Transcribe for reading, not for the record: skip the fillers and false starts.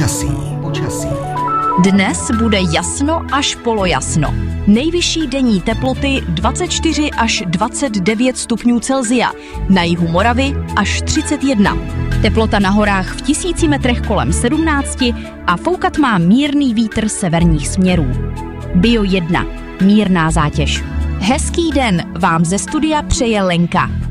Počasí. Dnes bude jasno až polojasno. Nejvyšší denní teploty 24 až 29 stupňů Celsia, na jihu Moravy až 31. Teplota na horách v 1000 metrech kolem 17 a foukat má mírný vítr severních směrů. Bio 1. Mírná zátěž. Hezký den vám ze studia přeje Lenka.